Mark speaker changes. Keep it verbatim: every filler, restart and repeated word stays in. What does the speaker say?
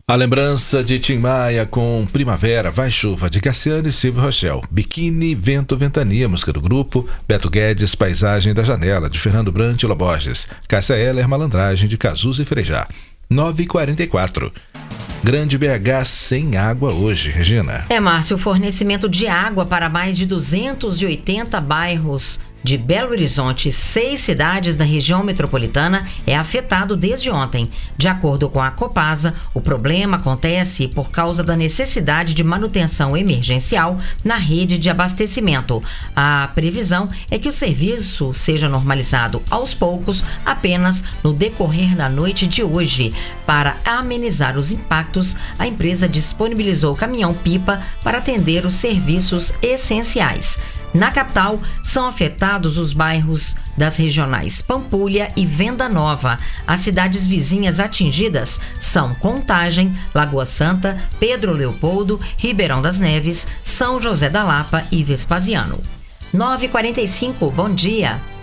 Speaker 1: A lembrança de Tim Maia com Primavera, Vai Chuva, de Cassiano e Silvio Rochel. Biquíni, Vento, Ventania, música do grupo. Beto Guedes, Paisagem da Janela, de Fernando Brant e Loborges. Cássia Eller, Malandragem, de Cazuza e Frejá. nove e quarenta e quatro. Grande B H sem água hoje, Regina.
Speaker 2: É, Márcio, o fornecimento de água para mais de duzentos e oitenta bairros de Belo Horizonte e seis cidades da região metropolitana é afetado desde ontem. De acordo com a Copasa, o problema acontece por causa da necessidade de manutenção emergencial na rede de abastecimento. A previsão é que o serviço seja normalizado aos poucos, apenas no decorrer da noite de hoje. Para amenizar os impactos, a empresa disponibilizou caminhão-pipa para atender os serviços essenciais. Na capital, são afetados os bairros das regionais Pampulha e Venda Nova. As cidades vizinhas atingidas são Contagem, Lagoa Santa, Pedro Leopoldo, Ribeirão das Neves, São José da Lapa e Vespasiano. nove e quarenta e cinco, bom dia.